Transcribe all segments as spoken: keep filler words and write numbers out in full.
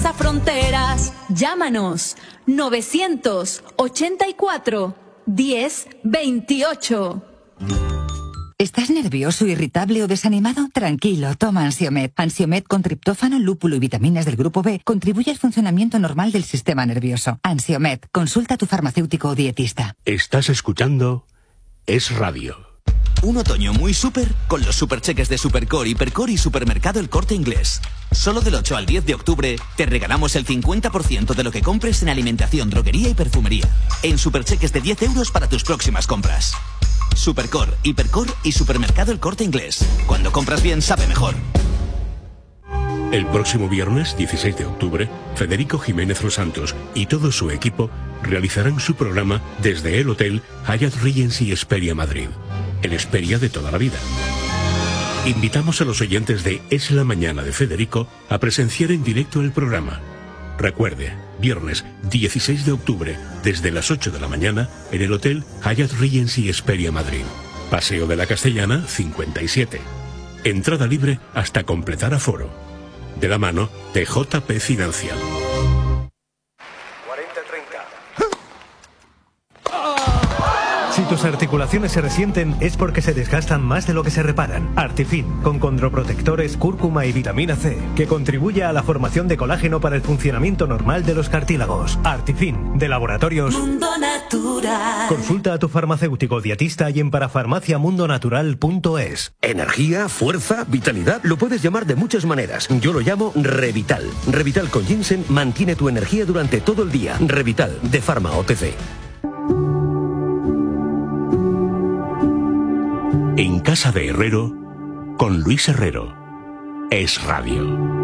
traspasa fronteras. Llámanos novecientos ochenta y cuatro diez veintiocho. ¿Estás nervioso, irritable o desanimado? Tranquilo, toma Ansiomed. Ansiomed con triptófano, lúpulo y vitaminas del grupo B contribuye al funcionamiento normal del sistema nervioso. Ansiomed, consulta a tu farmacéutico o dietista. Estás escuchando Es Radio. Un otoño muy súper con los supercheques de Supercore, Hipercore y Supermercado El Corte Inglés. Solo del ocho al diez de octubre te regalamos el cincuenta por ciento de lo que compres en alimentación, droguería y perfumería. En supercheques de diez euros para tus próximas compras. Supercore, Hipercore y Supermercado El Corte Inglés. Cuando compras bien, sabe mejor. El próximo viernes, dieciséis de octubre, Federico Jiménez Los Santos y todo su equipo realizarán su programa desde el Hotel Hyatt Regency Hesperia Madrid. El Hesperia de toda la vida. Invitamos a los oyentes de Es la Mañana de Federico a presenciar en directo el programa. Recuerde, viernes dieciséis de octubre, desde las ocho de la mañana, en el Hotel Hyatt Regency Hesperia Madrid. Paseo de la Castellana, cincuenta y siete. Entrada libre hasta completar aforo. De la mano de J P Financial. Si tus articulaciones se resienten es porque se desgastan más de lo que se reparan. Artifin, con condroprotectores, cúrcuma y vitamina C, que contribuye a la formación de colágeno para el funcionamiento normal de los cartílagos. Artifin, de Laboratorios Mundo Natural. Consulta a tu farmacéutico dietista y en parafarmaciamundonatural punto es. Energía, fuerza, vitalidad, lo puedes llamar de muchas maneras. Yo lo llamo Revital. Revital con ginseng mantiene tu energía durante todo el día. Revital, de Pharma O T C. En Casa de Herrero, con Luis Herrero. Es Radio.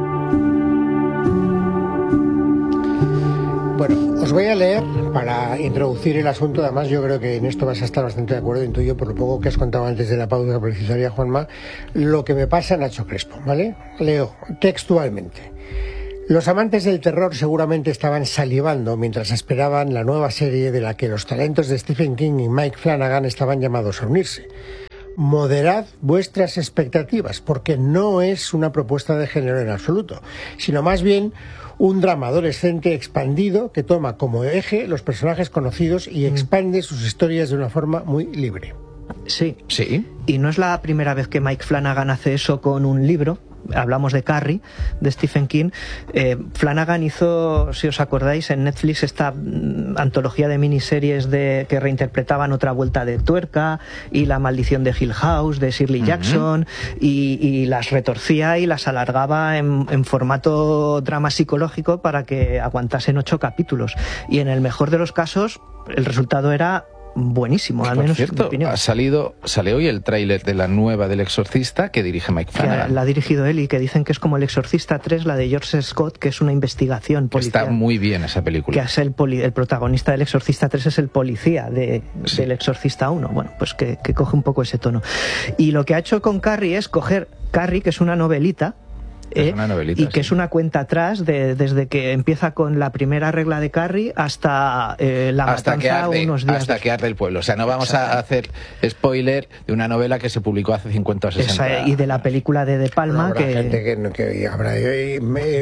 Bueno, os voy a leer para introducir el asunto. Además, yo creo que en esto vas a estar bastante de acuerdo, intuyo, por lo poco que has contado antes de la pausa publicitaria, Juanma, lo que me pasa a Nacho Crespo, ¿vale? Leo textualmente. Los amantes del terror seguramente estaban salivando mientras esperaban la nueva serie de la que los talentos de Stephen King y Mike Flanagan estaban llamados a unirse. Moderad vuestras expectativas, porque no es una propuesta de género en absoluto, sino más bien un drama adolescente expandido que toma como eje los personajes conocidos y expande sus historias de una forma muy libre. Sí, sí. Y no es la primera vez que Mike Flanagan hace eso con un libro. Hablamos de Carrie, de Stephen King. eh, Flanagan hizo, si os acordáis, en Netflix esta mm, antología de miniseries de, que reinterpretaban Otra Vuelta de Tuerca y La Maldición de Hill House de Shirley uh-huh. Jackson, y, y las retorcía y las alargaba en, en formato drama psicológico para que aguantasen ocho capítulos, y en el mejor de los casos el resultado era buenísimo, al Por menos cierto, en mi opinión. ha salido, sale hoy el tráiler de la nueva del Exorcista que dirige Mike Flanagan. Que la ha dirigido él y que dicen que es como el Exorcista tres, la de George Scott, que es una investigación policial. Está muy bien esa película. Que es el, poli, el protagonista del Exorcista tres es el policía de, sí. del Exorcista uno. Bueno, pues que, que coge un poco ese tono. Y lo que ha hecho con Carrie es coger Carrie, que es una novelita, Es una novelita, y que sí. es una cuenta atrás de, desde que empieza con la primera regla de Carrie hasta eh, la hasta matanza que arde, unos días hasta después. que arde el pueblo. O sea, no vamos a hacer spoiler de una novela que se publicó hace cincuenta o sesenta Esa, y de la película de De Palma. Habrá que gente que, que habrá eh,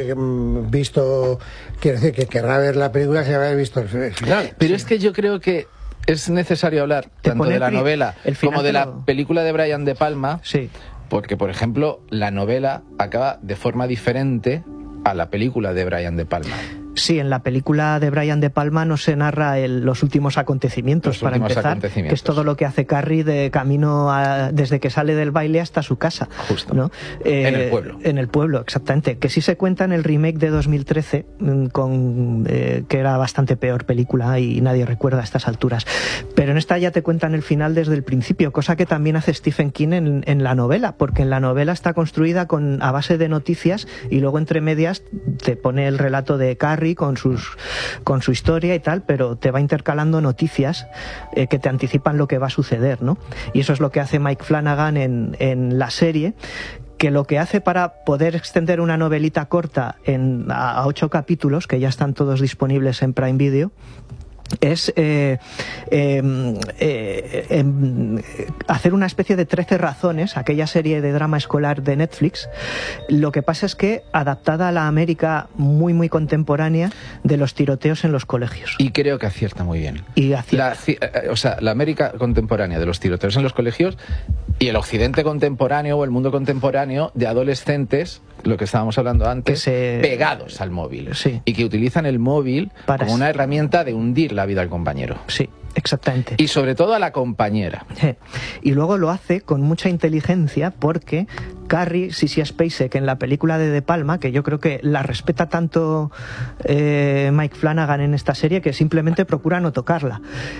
visto, quiero decir, que querrá ver la película si habrá visto el final. Pero sí. es que yo creo que es necesario hablar tanto de la el, novela el como de la lo... película de Brian De Palma. Sí. Porque, por ejemplo, la novela acaba de forma diferente a la película de Brian De Palma. Sí, en la película de Brian De Palma no se narra el, los últimos acontecimientos, los para últimos empezar, acontecimientos. que es todo lo que hace Carrie de camino a, desde que sale del baile hasta su casa. Justo. ¿No? Eh, en el pueblo. En el pueblo, exactamente. Que sí se cuenta en el remake de dos mil trece, con, eh, que era bastante peor película y nadie recuerda a estas alturas. Pero en esta ya te cuentan el final desde el principio, cosa que también hace Stephen King en, en la novela, porque en la novela está construida con, a base de noticias y luego entre medias te pone el relato de Carrie con sus con su historia y tal, pero te va intercalando noticias eh, que te anticipan lo que va a suceder, ¿no? Y eso es lo que hace Mike Flanagan en, en la serie, que lo que hace para poder extender una novelita corta en, a, a ocho capítulos, que ya están todos disponibles en Prime Video, es eh, eh, eh, eh, hacer una especie de trece razones, aquella serie de drama escolar de Netflix. Lo que pasa es que adaptada a la América muy muy contemporánea de los tiroteos en los colegios. Y creo que acierta muy bien. Y acierta. La, o sea, la América contemporánea de los tiroteos en los colegios y el occidente contemporáneo o el mundo contemporáneo de adolescentes, lo que estábamos hablando antes, se... pegados al móvil. Sí. Y que utilizan el móvil Para como una herramienta de hundir la vida al compañero. Sí, exactamente. Y sobre todo a la compañera. Sí. Y luego lo hace con mucha inteligencia porque Carrie, Sissy Spacek en la película de De Palma, que yo creo que la respeta tanto eh, Mike Flanagan en esta serie que simplemente procura no tocarla.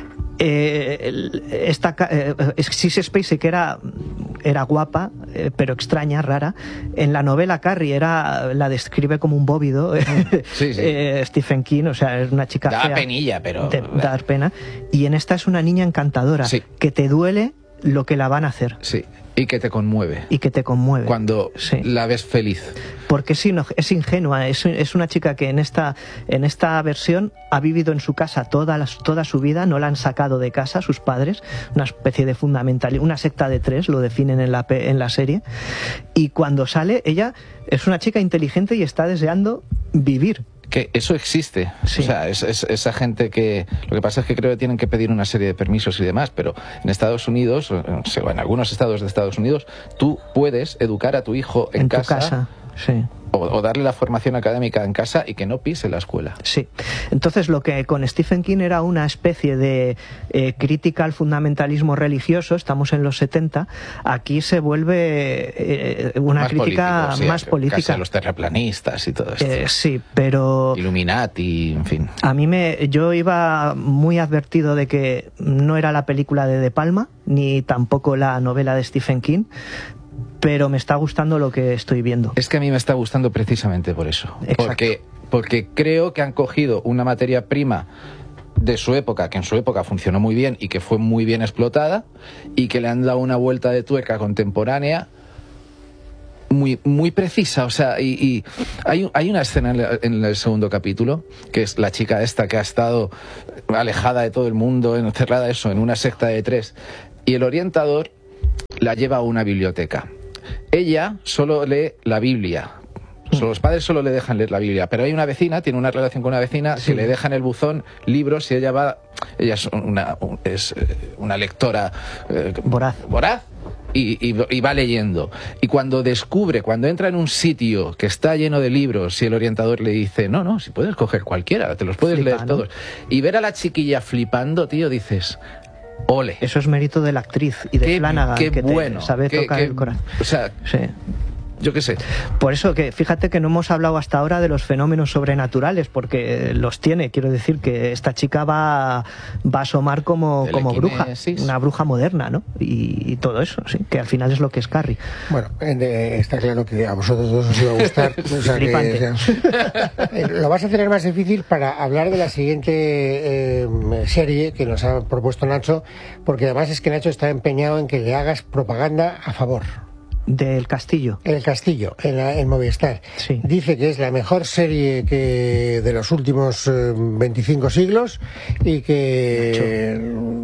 Eh, esta, eh, Sissy Spacek era, era guapa, eh, pero extraña, rara. En la novela Carrie era, la describe como un bóvido. Sí, sí. eh, Stephen King, o sea, es una chica da fea, penilla, pero de, dar pena. Y en esta es una niña encantadora, sí, que te duele lo que la van a hacer. Sí. Y que te conmueve. Y que te conmueve. Cuando sí. la ves feliz. Porque es, ino, es ingenua, es, es una chica que en esta, en esta versión ha vivido en su casa toda, la, toda su vida, no la han sacado de casa sus padres, una especie de fundamental, una secta de tres, lo definen en la, en la serie, y cuando sale, ella es una chica inteligente y está deseando vivir. Que eso existe, sí. O sea, es, es, esa gente que... Lo que pasa es que creo que tienen que pedir una serie de permisos y demás, pero en Estados Unidos, o en algunos estados de Estados Unidos, tú puedes educar a tu hijo en, en casa, tu casa, sí. O, o darle la formación académica en casa y que no pise la escuela. Sí. Entonces lo que con Stephen King era una especie de eh, crítica al fundamentalismo religioso, estamos en los setenta, aquí se vuelve eh, una más crítica político, sí, más política. Casi a los terraplanistas y todo esto. Eh, sí, pero... Illuminati, en fin. A mí me... Yo iba muy advertido de que no era la película de De Palma, ni tampoco la novela de Stephen King, pero me está gustando lo que estoy viendo. Es que a mí me está gustando precisamente por eso. Exacto. Porque, porque creo que han cogido una materia prima de su época, que en su época funcionó muy bien y que fue muy bien explotada, y que le han dado una vuelta de tuerca contemporánea muy, muy precisa. O sea, y, y hay, hay una escena en, la, en el segundo capítulo, que es la chica esta que ha estado alejada de todo el mundo, encerrada eso, en una secta de tres, y el orientador la lleva a una biblioteca. Ella solo lee la Biblia. Los padres solo le dejan leer la Biblia, pero hay una vecina, tiene una relación con una vecina, sí, que le deja en el buzón libros y ella va... Ella es una, es una lectora... Eh, voraz. Voraz. Y, y, y va leyendo. Y cuando descubre, cuando entra en un sitio que está lleno de libros y el orientador le dice, no, no, si puedes coger cualquiera, te los puedes Flipa, leer, ¿no?, todos. Y ver a la chiquilla flipando, tío, dices... Ole. Eso es mérito de la actriz y de qué, Flanagan, qué que bueno, te sabe qué, tocar qué, el corazón. O sea, sí. Yo qué sé. Por eso que fíjate que no hemos hablado hasta ahora de los fenómenos sobrenaturales, porque los tiene. Quiero decir que esta chica va, va a asomar como, como bruja, una bruja moderna, ¿no? Y, y todo eso, sí, que al final es lo que es Carrie. Bueno, eh, está claro que a vosotros dos os iba a gustar. O sea que, o sea, eh, lo vas a hacer más difícil para hablar de la siguiente eh, serie que nos ha propuesto Nacho, porque además es que Nacho está empeñado en que le hagas propaganda a favor. Del Castillo. El Castillo, en, la, en Movistar. Sí. Dice que es la mejor serie que de los últimos eh, veinticinco siglos y que,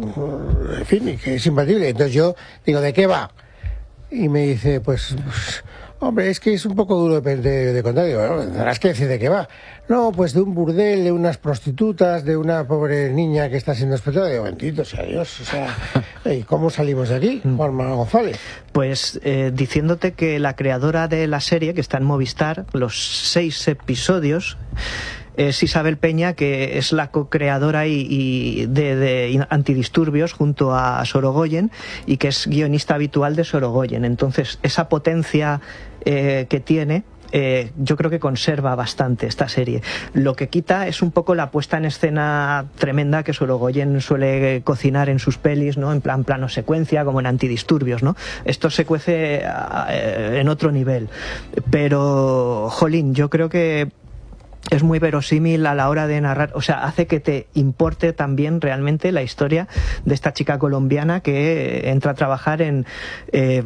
en fin, y que es imbatible. Entonces yo digo, ¿de qué va? Y me dice, pues, pues hombre, es que es un poco duro de, de, de contar. Digo, bueno, tendrás que decir de qué va. No, pues de un burdel, de unas prostitutas, de una pobre niña que está siendo explotada. Digo, bendito sea Dios. O sea, ¿y cómo salimos de aquí, Juanma González? Pues eh, diciéndote que la creadora de la serie, que está en Movistar, los seis episodios, es Isabel Peña, que es la co-creadora y, y de, de Antidisturbios junto a Sorogoyen, y que es guionista habitual de Sorogoyen. Entonces, esa potencia eh, que tiene... Eh, yo creo que conserva bastante esta serie. Lo que quita es un poco la puesta en escena tremenda que Sorogoyen suele cocinar en sus pelis, ¿no? En plan plano secuencia, como en Antidisturbios, ¿no? Esto se cuece eh, en otro nivel. Pero, jolín, yo creo que es muy verosímil a la hora de narrar, o sea, hace que te importe también realmente la historia de esta chica colombiana que entra a trabajar en eh,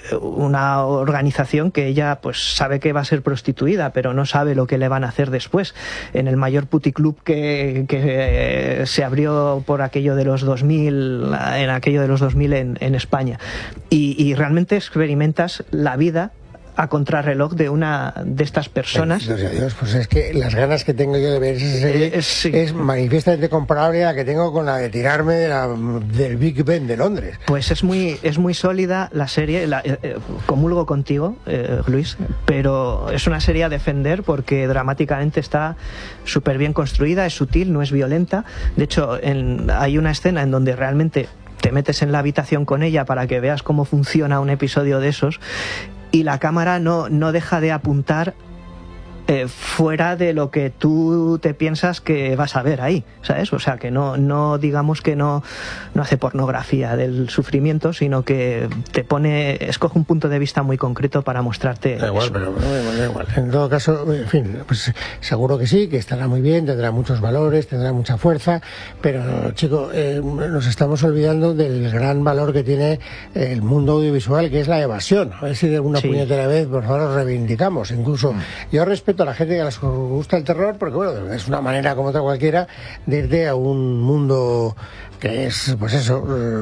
una organización que ella pues sabe que va a ser prostituida, pero no sabe lo que le van a hacer después, en el mayor puticlub que, que se abrió por aquello de los dos mil, en aquello de los dos mil en, en España. Y, y realmente experimentas la vida a contrarreloj de una de estas personas. Bendito sea Dios, pues es que las ganas que tengo yo de ver esa serie es, sí. es manifiestamente comparable a la que tengo con la de tirarme de la, del Big Ben de Londres. Pues es muy es muy sólida la serie, la, eh, comulgo contigo, eh, Luis, pero es una serie a defender porque dramáticamente está súper bien construida, es sutil, no es violenta. De hecho, en, hay una escena en donde realmente te metes en la habitación con ella para que veas cómo funciona un episodio de esos, y la cámara no, no deja de apuntar eh, fuera de lo que tú te piensas que vas a ver ahí, ¿sabes? O sea, que no, no digamos que no, no hace pornografía del sufrimiento, sino que te pone, escoge un punto de vista muy concreto para mostrarte da igual, eso. Pero da igual. En todo caso, en fin, pues seguro que sí, que estará muy bien, tendrá muchos valores, tendrá mucha fuerza, pero chico, eh, nos estamos olvidando del gran valor que tiene el mundo audiovisual, que es la evasión. A ver si de alguna sí. puñetera vez, por favor, reivindicamos. Incluso mm. yo respeto a la gente que les gusta el terror, porque bueno, es una manera como otra cualquiera de irte a un mundo que es, pues eso.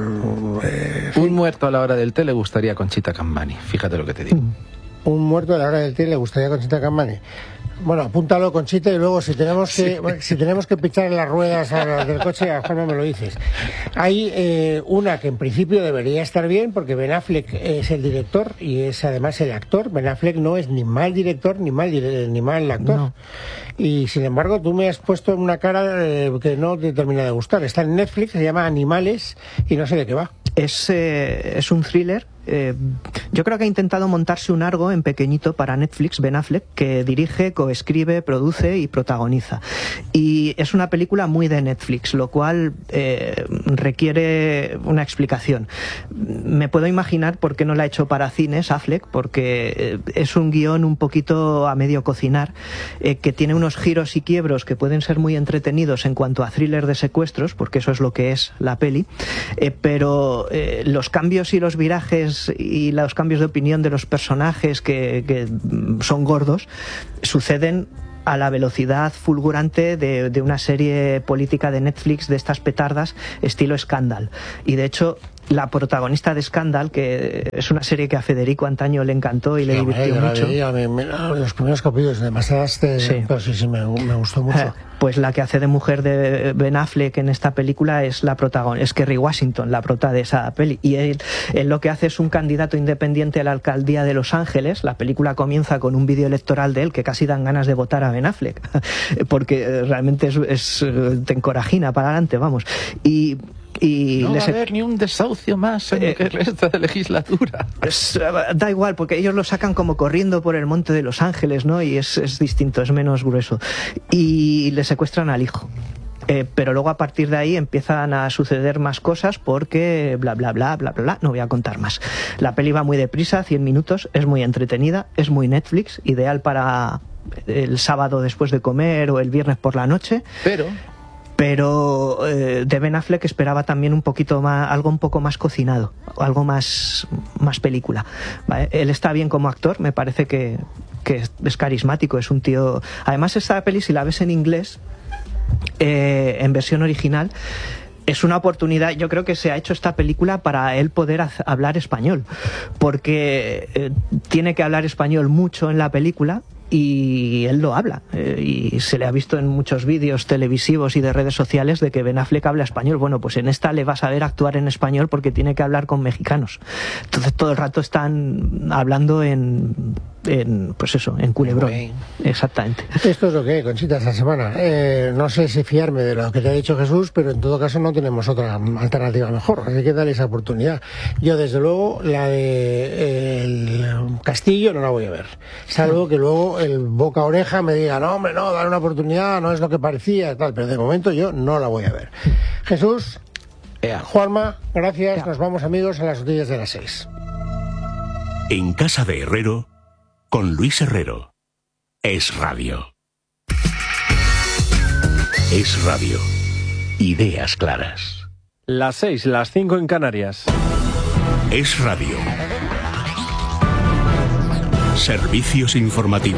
Eh, un muerto a la hora del té le gustaría Conchita Cammani, fíjate lo que te digo. Un muerto a la hora del té le gustaría Conchita Cammani. Bueno, apúntalo, Conchita, y luego si tenemos que sí. bueno, si tenemos que pichar las ruedas a, del coche, a Juanma me lo dices. Hay eh, una que en principio debería estar bien, porque Ben Affleck es el director y es además el actor. Ben Affleck no es ni mal director ni mal ni mal actor. No. Y sin embargo, tú me has puesto una cara eh, que no te termina de gustar. Está en Netflix, se llama Animales y no sé de qué va. Es, eh, es un thriller. Eh, yo creo que ha intentado montarse un algo en pequeñito para Netflix, Ben Affleck, que dirige, coescribe, produce y protagoniza. Y es una película muy de Netflix, lo cual eh, requiere una explicación. Me puedo imaginar por qué no la ha hecho para cines Affleck, porque es un guión un poquito a medio cocinar, eh, que tiene unos giros y quiebros que pueden ser muy entretenidos en cuanto a thriller de secuestros, porque eso es lo que es la peli, eh, pero eh, los cambios y los virajes y los cambios de opinión de los personajes que, que son gordos suceden a la velocidad fulgurante de, de una serie política de Netflix de estas petardas estilo Scandal. Y de hecho la protagonista de Scandal, que es una serie que a Federico antaño le encantó y le sí, divirtió me, mucho. Me, me, me, los primeros capítulos demasiadas te, sí. Pero sí, sí, me, me gustó mucho. Pues la que hace de mujer de Ben Affleck en esta película es la protagonista, es Kerry Washington, la prota de esa peli. Y él, él lo que hace es un candidato independiente a la alcaldía de Los Ángeles. La película comienza con un vídeo electoral de él que casi dan ganas de votar a Ben Affleck, porque realmente es, es te encorajina para adelante, vamos. Y Y no va a haber ni un desahucio más en eh, lo que resta de legislatura. Es, da igual, porque ellos lo sacan como corriendo por el monte de Los Ángeles, ¿no? Y es, es distinto, es menos grueso. Y le secuestran al hijo. Eh, pero luego a partir de ahí empiezan a suceder más cosas porque bla bla bla bla bla bla, no voy a contar más. La peli va muy deprisa, cien minutos, es muy entretenida, es muy Netflix, ideal para el sábado después de comer o el viernes por la noche. Pero... Pero eh, de Ben Affleck esperaba también un poquito más, algo un poco más cocinado, algo más, más película. ¿Vale? Él está bien como actor, me parece que, que es carismático, es un tío... Además esta peli, si la ves en inglés, eh, en versión original, es una oportunidad. Yo creo que se ha hecho esta película para él poder hablar español, porque eh, tiene que hablar español mucho en la película, y él lo habla, eh, y se le ha visto en muchos vídeos televisivos y de redes sociales de que Ben Affleck habla español. Bueno, pues en esta le vas a ver actuar en español porque tiene que hablar con mexicanos. Entonces todo el rato están hablando en, en pues eso, en culebrón. Okay. Exactamente. Esto es lo que hay, Conchita, esta semana. Eh, no sé si fiarme de lo que te ha dicho Jesús, pero en todo caso no tenemos otra alternativa mejor, así que dale esa oportunidad. Yo desde luego la de eh, el Castillo no la voy a ver, salvo que luego el boca a oreja me diga, no hombre, no, dale una oportunidad, no es lo que parecía, tal, pero de momento yo no la voy a ver. Jesús, Ea. Juanma, gracias, Ea. Nos vamos amigos a las noticias de las seis. En casa de Herrero, con Luis Herrero, Es Radio. Es radio. Ideas claras. Las seis, las cinco en Canarias. Es radio. Servicios informativos.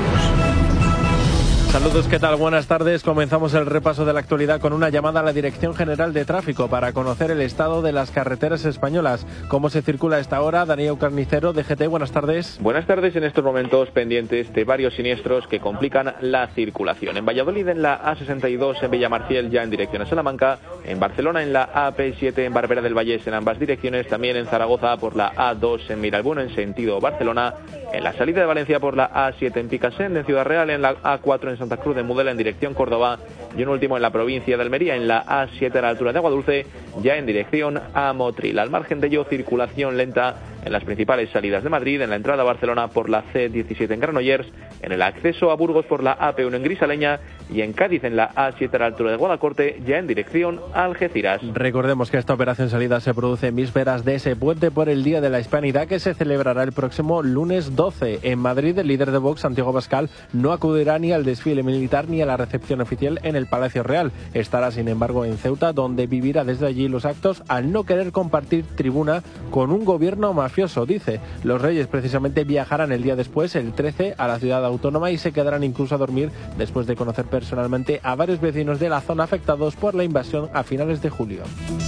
Saludos, ¿qué tal? Buenas tardes. Comenzamos el repaso de la actualidad con una llamada a la Dirección General de Tráfico para conocer el estado de las carreteras españolas. ¿Cómo se circula a esta hora? Daniel Carnicero, D G T, buenas tardes. Buenas tardes. En estos momentos pendientes de varios siniestros que complican la circulación. En Valladolid, en la A sesenta y dos, en Villamarciel, ya en dirección a Salamanca. En Barcelona, en la A P siete, en Barberá del Vallés, en ambas direcciones. También en Zaragoza, por la A dos, en Miralbueno, en sentido Barcelona. En la salida de Valencia, por la A siete, en Picassent, en Ciudad Real. En la A cuatro, en Santa Cruz de Mudela, en dirección Córdoba. Y un último en la provincia de Almería, en la A siete a la altura de Aguadulce, ya en dirección a Motril. Al margen de ello, circulación lenta en las principales salidas de Madrid, en la entrada a Barcelona por la C diecisiete en Granollers, en el acceso a Burgos por la A P uno en Grisaleña y en Cádiz en la A siete a la altura de Guadacorte, ya en dirección a Algeciras. Recordemos que esta operación salida se produce en vísperas de ese puente por el Día de la Hispanidad que se celebrará el próximo lunes doce. En Madrid, el líder de Vox, Santiago Abascal, no acudirá ni al desfile militar ni a la recepción oficial en el Palacio Real. Estará, sin embargo, en Ceuta, donde vivirá desde allí los actos al no querer compartir tribuna con un gobierno mafioso, dice. Los Reyes precisamente viajarán el día después, el trece, a la ciudad autónoma y se quedarán incluso a dormir después de conocer personalmente a varios vecinos de la zona afectados por la invasión a finales de julio.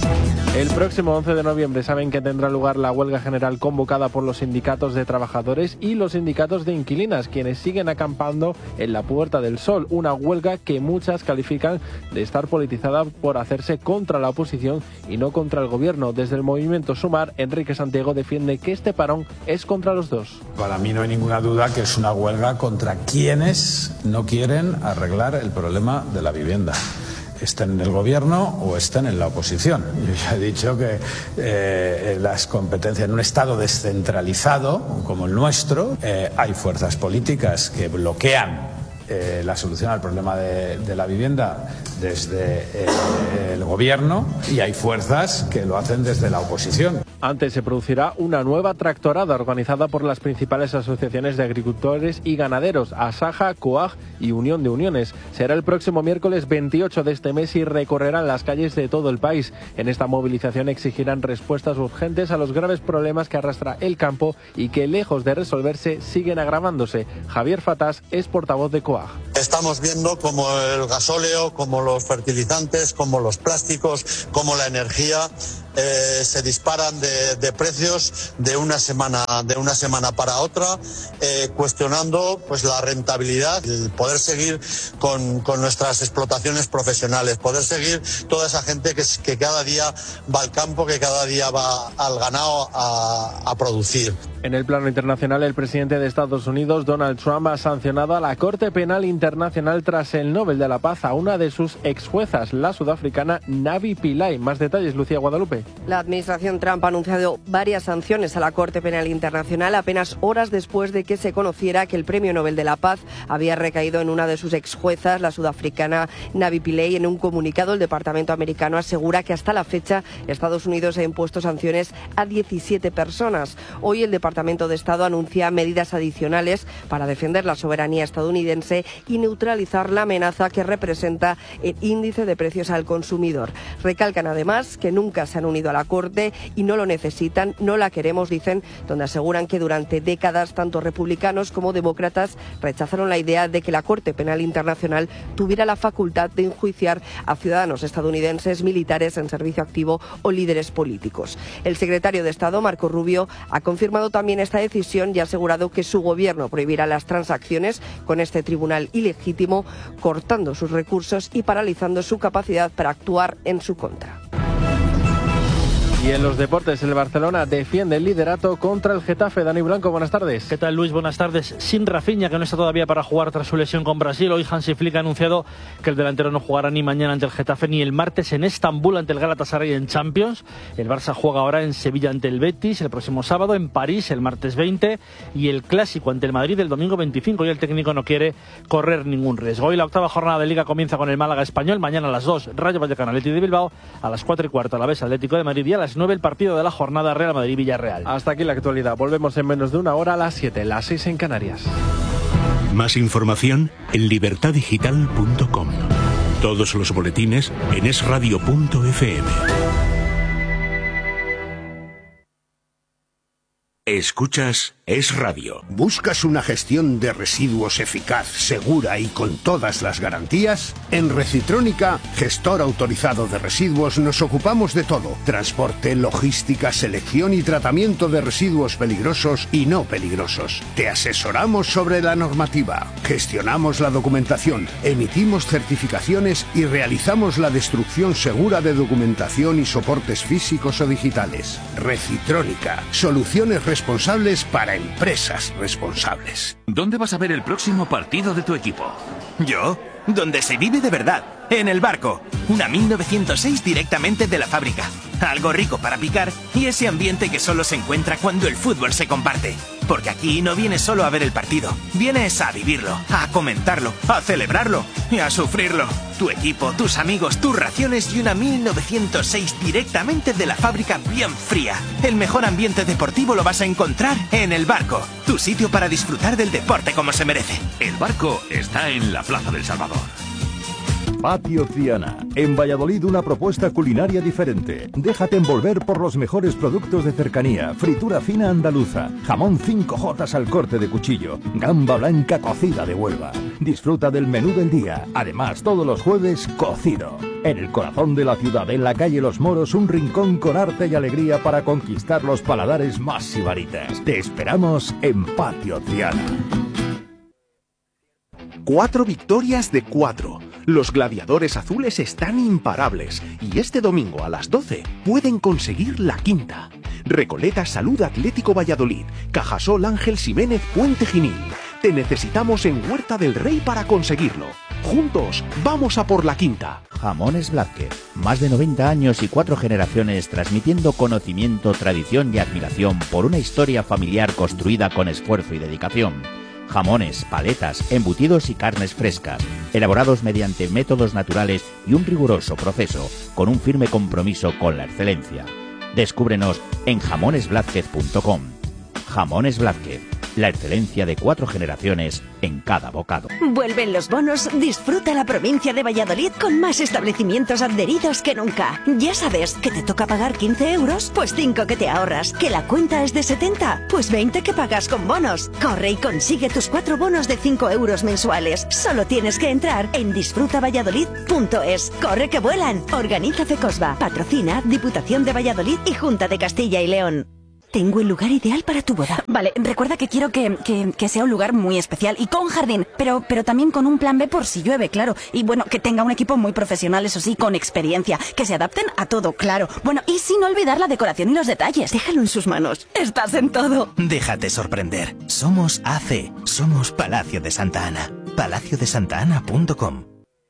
El próximo once de noviembre saben que tendrá lugar la huelga general convocada por los sindicatos de trabajadores y los sindicatos de inquilinas, quienes siguen acampando en la Puerta del Sol, una huelga que muchas califican de estar politizada por hacerse contra la oposición y no contra el gobierno. Desde el movimiento Sumar, Enrique Santiago defiende que este parón es contra los dos. Para mí no hay ninguna duda que es una huelga contra quienes no quieren arreglar el problema de la vivienda, estén en el gobierno o estén en la oposición. Yo ya he dicho que eh, las competencias en un Estado descentralizado como el nuestro, eh, hay fuerzas políticas que bloquean eh, la solución al problema de, de la vivienda desde eh, el gobierno y hay fuerzas que lo hacen desde la oposición. Antes se producirá una nueva tractorada organizada por las principales asociaciones de agricultores y ganaderos, Asaja, Coag y Unión de Uniones. Será el próximo miércoles veintiocho de este mes y recorrerán las calles de todo el país. En esta movilización exigirán respuestas urgentes a los graves problemas que arrastra el campo y que, lejos de resolverse, siguen agravándose. Javier Fatás es portavoz de Coag. Estamos viendo como el gasóleo, como los fertilizantes, como los plásticos, como la energía eh, se disparan de, de precios de una semana de una semana para otra, eh, cuestionando pues la rentabilidad, el poder seguir con, con nuestras explotaciones profesionales, poder seguir toda esa gente que, que cada día va al campo, que cada día va al ganado a, a producir. En el plano internacional, el presidente de Estados Unidos, Donald Trump, ha sancionado a la Corte Penal Internacional tras el Nobel de la Paz a una de sus exjuezas, la sudafricana Navi Pillay. Más detalles, Lucía Guadalupe. La administración Trump ha anunciado varias sanciones a la Corte Penal Internacional apenas horas después de que se conociera que el Premio Nobel de la Paz había recaído en una de sus exjuezas, la sudafricana Navi Pillay. En un comunicado, el Departamento americano asegura que hasta la fecha Estados Unidos ha impuesto sanciones a diecisiete personas. Hoy el Departamento Departamento de Estado anuncia medidas adicionales para defender la soberanía estadounidense y neutralizar la amenaza que representa el índice de precios al consumidor. Recalcan además que nunca se han unido a la Corte y no lo necesitan, no la queremos, dicen, donde aseguran que durante décadas tanto republicanos como demócratas rechazaron la idea de que la Corte Penal Internacional tuviera la facultad de enjuiciar a ciudadanos estadounidenses, militares en servicio activo o líderes políticos. El secretario de Estado, Marco Rubio, ha confirmado también También esta decisión y ha asegurado que su gobierno prohibirá las transacciones con este tribunal ilegítimo, cortando sus recursos y paralizando su capacidad para actuar en su contra. Y en los deportes, el Barcelona defiende el liderato contra el Getafe. Dani Blanco, buenas tardes. ¿Qué tal, Luis? Buenas tardes. Sin Rafinha, que no está todavía para jugar tras su lesión con Brasil. Hoy Hansi Flick ha anunciado que el delantero no jugará ni mañana ante el Getafe ni el martes en Estambul ante el Galatasaray en Champions. El Barça juega ahora en Sevilla ante el Betis el próximo sábado, en París el martes veinte y el Clásico ante el Madrid el domingo veinticinco. Y el técnico no quiere correr ningún riesgo. Hoy la octava jornada de Liga comienza con el Málaga Español. Mañana a las dos, Rayo Vallecano Athletic de Bilbao. A las cuatro y cuarto, Alavés Atlético de Madrid. Y a las nueve el partido de la jornada Real Madrid-Villarreal. Hasta aquí la actualidad. Volvemos en menos de una hora a las siete, las seis en Canarias. Más información en libertad digital punto com. Todos los boletines en es radio punto efe eme. Escuchas Es Radio. ¿Buscas una gestión de residuos eficaz, segura y con todas las garantías? En Recitrónica, gestor autorizado de residuos, nos ocupamos de todo: transporte, logística, selección y tratamiento de residuos peligrosos y no peligrosos. Te asesoramos sobre la normativa, gestionamos la documentación, emitimos certificaciones y realizamos la destrucción segura de documentación y soportes físicos o digitales. Recitrónica, soluciones responsables para empresas responsables. ¿Dónde vas a ver el próximo partido de tu equipo? ¿Yo? Donde se vive de verdad, en El Barco. Una mil novecientos seis directamente de la fábrica. Algo rico para picar y ese ambiente que solo se encuentra cuando el fútbol se comparte. Porque aquí no vienes solo a ver el partido, vienes a vivirlo, a comentarlo, a celebrarlo y a sufrirlo. Tu equipo, tus amigos, tus raciones y una mil novecientos seis directamente de la fábrica bien fría. El mejor ambiente deportivo lo vas a encontrar en El Barco, tu sitio para disfrutar del deporte como se merece. El Barco está en la Plaza del Salvador. Patio Triana. En Valladolid una propuesta culinaria diferente. Déjate envolver por los mejores productos de cercanía. Fritura fina andaluza. Jamón cinco jotas al corte de cuchillo. Gamba blanca cocida de Huelva. Disfruta del menú del día. Además, todos los jueves, cocido. En el corazón de la ciudad, en la calle Los Moros, un rincón con arte y alegría para conquistar los paladares más sibaritas. Te esperamos en Patio Triana. Cuatro victorias de cuatro. Los gladiadores azules están imparables y este domingo a las doce pueden conseguir la quinta. Recoleta Salud Atlético Valladolid, Cajasol Ángel Ximénez Puente Genil. Te necesitamos en Huerta del Rey para conseguirlo. Juntos, vamos a por la quinta. Jamones Blázquez. Más de noventa años y cuatro generaciones transmitiendo conocimiento, tradición y admiración por una historia familiar construida con esfuerzo y dedicación. Jamones, paletas, embutidos y carnes frescas, elaborados mediante métodos naturales y un riguroso proceso, con un firme compromiso con la excelencia. Descúbrenos en jamones blázquez punto com. Jamones Blázquez, la excelencia de cuatro generaciones en cada bocado. Vuelven los bonos, disfruta la provincia de Valladolid con más establecimientos adheridos que nunca. Ya sabes que te toca pagar quince euros, pues cinco que te ahorras. Que la cuenta es de setenta, pues veinte que pagas con bonos. Corre y consigue tus cuatro bonos de cinco euros mensuales. Solo tienes que entrar en disfruta valladolid punto es. Corre que vuelan. Organiza Fecosba, patrocina Diputación de Valladolid y Junta de Castilla y León. Tengo el lugar ideal para tu boda. Vale, recuerda que quiero que, que, que sea un lugar muy especial y con jardín, pero, pero también con un plan B por si llueve, claro. Y bueno, que tenga un equipo muy profesional, eso sí, con experiencia, que se adapten a todo, claro. Bueno, y sin olvidar la decoración y los detalles. Déjalo en sus manos. Estás en todo. Déjate sorprender. Somos A C. Somos Palacio de Santa Ana. palacio de santa ana punto com.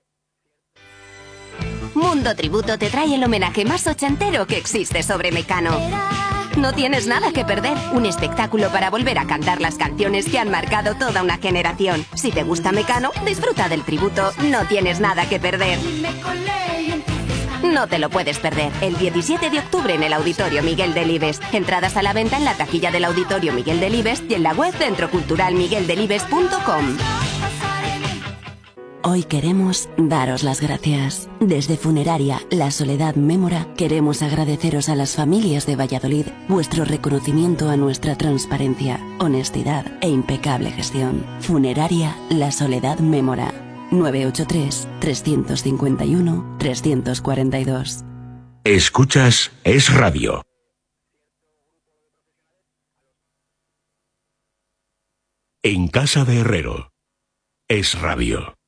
Mundo Tributo te trae el homenaje más ochentero que existe sobre Mecano. No tienes nada que perder, un espectáculo para volver a cantar las canciones que han marcado toda una generación. Si te gusta Mecano, disfruta del tributo, no tienes nada que perder. No te lo puedes perder, el diecisiete de octubre en el Auditorio Miguel Delibes. Entradas a la venta en la taquilla del Auditorio Miguel Delibes y en la web centro cultural miguel delibes punto com. Hoy queremos daros las gracias. Desde Funeraria La Soledad Mémora queremos agradeceros a las familias de Valladolid vuestro reconocimiento a nuestra transparencia, honestidad e impecable gestión. Funeraria La Soledad Mémora. nueve ocho tres, tres cinco uno, tres cuatro dos. Escuchas Es Radio. En casa de Herrero. Es Radio.